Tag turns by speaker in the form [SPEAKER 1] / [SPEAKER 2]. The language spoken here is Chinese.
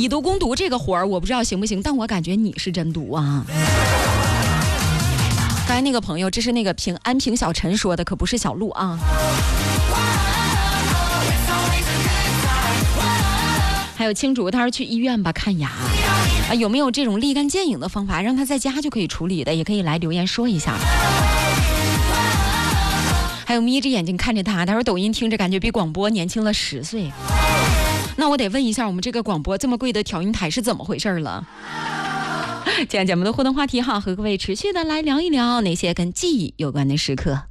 [SPEAKER 1] 以毒攻毒这个活儿，我不知道行不行，但我感觉你是真毒啊。刚才那个朋友，这是那个安平小陈说的，可不是小鹿啊。还有青竹，他说去医院吧看牙啊，有没有这种立竿见影的方法，让他在家就可以处理的，也可以来留言说一下。还有眯着眼睛看着他说抖音听着感觉比广播年轻了10岁。那我得问一下，我们这个广播这么贵的调音台是怎么回事了？今天节目的互动话题哈，和各位持续的来聊一聊那些跟记忆有关的时刻。